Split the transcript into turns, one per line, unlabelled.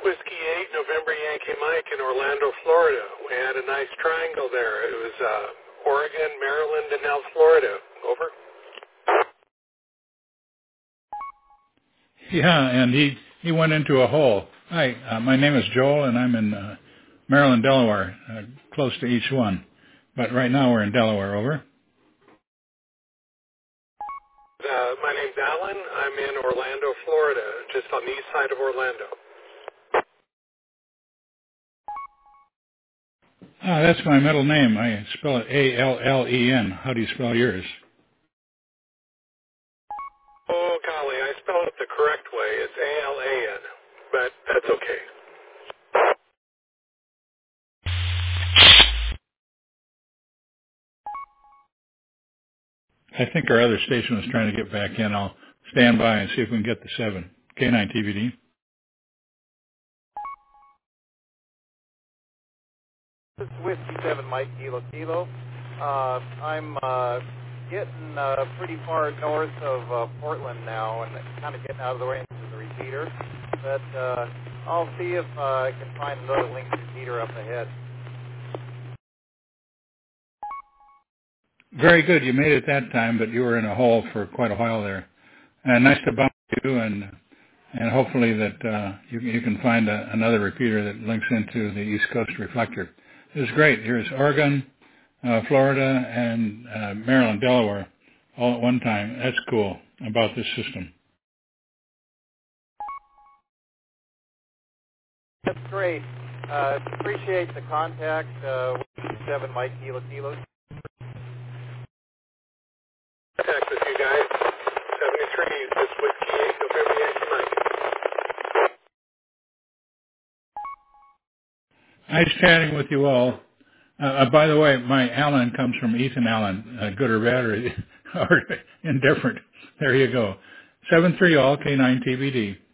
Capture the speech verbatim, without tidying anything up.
Whiskey eight, November Yankee Mike in Orlando, Florida. We had a nice triangle there. It was uh, Oregon, Maryland, and now Florida. Over.
Yeah, and he he went into a hole. Hi, uh, my name is Joel, and I'm in uh, Maryland, Delaware, uh, close to each one. But right now we're in Delaware. Over.
Uh, my name's Alan. I'm in Orlando, Florida, just on the east side of Orlando.
Ah, that's my middle name. I spell it A L L E N. How do you spell yours?
Oh, golly, I spelled it the correct way. It's A L A N, but that's okay.
I think our other station was trying to get back in. I'll stand by and see if we can get the seven. K nine T V D.
This is Whiskey seven Mike Kilo Kilo. Uh, I'm uh, getting uh, pretty far north of uh, Portland now and kind of getting out of the range of the repeater. But uh, I'll see if uh, I can find another link repeater up ahead.
Very good. You made it that time, but you were in a hole for quite a while there. Uh, nice to bump you, and and hopefully that uh, you, you can find a, another repeater that links into the East Coast reflector. It was great. Here's Oregon, uh, Florida, and uh, Maryland, Delaware, all at one time. That's cool about this system.
That's great. Uh, appreciate the contact. Uh, Whiskey seven Mike Kilo Kilo.
Contact with you guys. seventy-three, this Whiskey eight, November Yankee Mike.
Nice chatting with you all. Uh, uh, by the way, my Allen comes from Ethan Allen, uh, good or bad or, or indifferent. There you go. seven three all, K nine T B D.